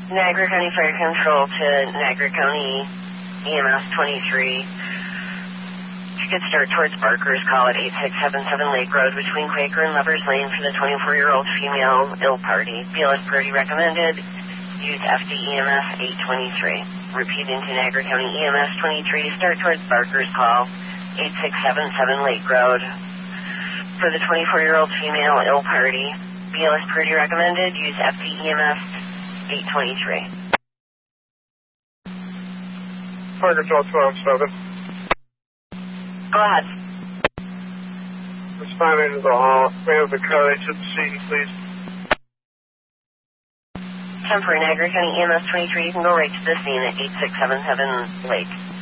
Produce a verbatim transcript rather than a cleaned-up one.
Niagara County Fire Control to Niagara County E M S twenty-three. You could start towards Barker's Call at eight six seven seven Lake Road between Quaker and Lovers Lane for the twenty-four-year-old female ill party. B L S Purdy recommended. Use F D E M S eight twenty-three. Repeating to Niagara County E M S twenty-three. Start towards Barker's Call eight six seven seven Lake Road for the twenty-four-year-old female ill party. B L S Purdy recommended. Use F D E M S eight twenty-three. Fire Control twelve seven. Go ahead. Responding to the hall. We have the car to the scene, please. Temporary Niagara County E M S twenty-three. You can go right to the scene at eight six seven seven Lake.